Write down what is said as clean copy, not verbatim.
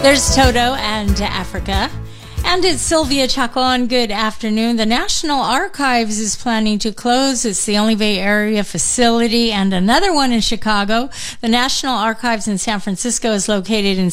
There's Toto and Africa. And it's Sylvia Chacon. Good afternoon. The National Archives is planning to close. It's the only Bay Area facility and another one in Chicago. The National Archives in San Francisco is located in